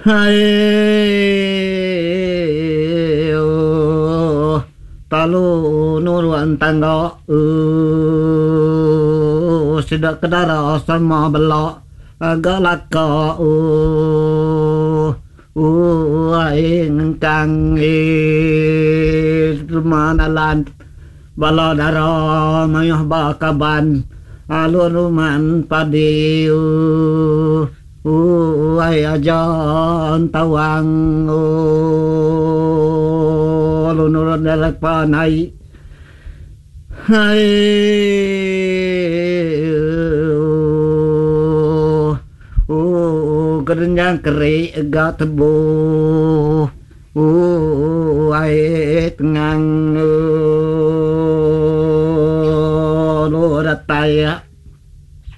hai talu nuruan tangga sidak kedara sama belok galaka aing kang manalan bala dara mayah bakaban aluruman padiu ay ajan tawang lunurun dalak panay ay kerenyang keri gatebo ay tengang lo dataya